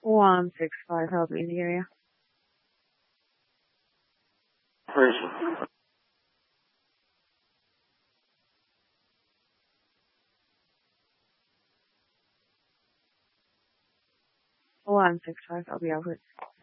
165, help me in the area. Person. 165, I'll be over it.